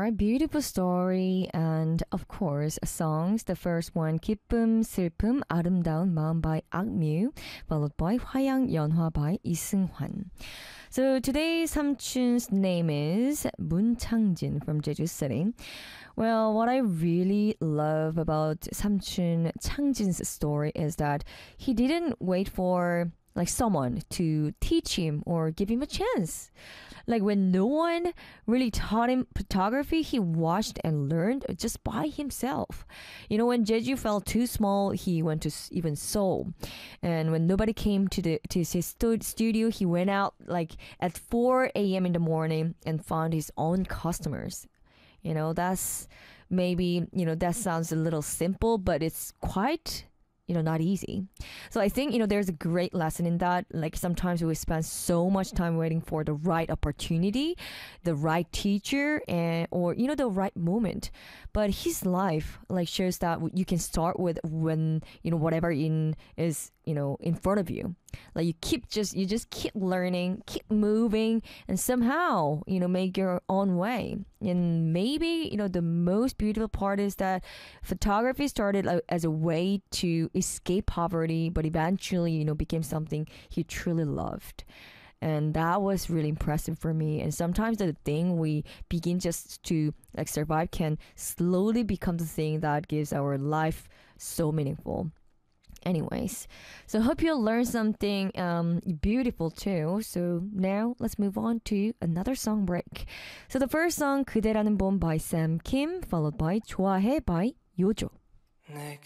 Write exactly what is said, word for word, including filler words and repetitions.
Alright, beautiful story and of course songs. The first one 기쁨, 슬픔, 아름다운 마음 by 악뮤, followed by 화양 연화 by 이승환. So today's 삼촌's name is 문창진 from Jeju City. Well, what I really love about 삼촌 창진's story is that he didn't wait for like someone to teach him or give him a chance. Like when no one really taught him photography, he watched and learned just by himself. You know, when Jeju felt too small, he went to s- even Seoul. And when nobody came to the to his stu- studio, he went out like at four a.m. in the morning and found his own customers. You know, that's maybe, you know, that sounds a little simple, but it's quite, you know, not easy. So I think, you know, there's a great lesson in that. Like sometimes we spend so much time waiting for the right opportunity, the right teacher, and or you know the right moment. But his life like shows that you can start with when you know whatever in is you know in front of you. Like you keep just you just keep learning, keep moving, and somehow you know make your own way. And maybe you know the most beautiful part is that photography started uh, as a way to escape poverty, but eventually you know became something he truly loved. And that was really impressive for me. And sometimes the thing we begin just to like survive can slowly become the thing that gives our life so meaningful. Anyways, so hope you'll learn something um, beautiful too. So now let's move on to another song break. So the first song 그대라는 봄 by Sam Kim, followed by 좋아해 by 요조.